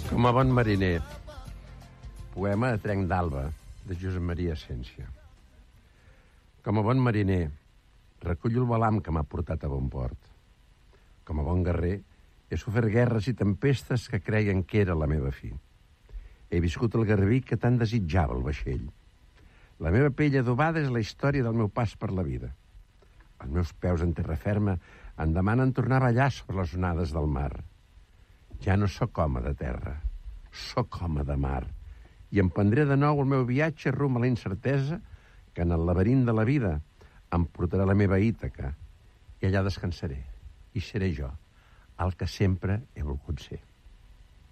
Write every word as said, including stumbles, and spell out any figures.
Com a bon mariner. Poema de Trenc d'Alba, de Josep Maria Asensio. Com a bon mariner, recullo el balam que m'ha portat a bon port. Com a bon guerrer, he sofert guerres i tempestes que creien que era la meva fi. He viscut el garbí que tant desitjava el vaixell. La meva pell adobada és la història del meu pas per la vida. Els meus peus en terra ferma em demanen tornar a ballar sobre les onades del mar. Ja no sóc home de terra, sóc home de mar, i emprendré de nou el meu viatge rumb a la incertesa que en el laberint de la vida em portarà la meva Ítaca, i allà descansaré, i seré jo, el que sempre he volgut ser.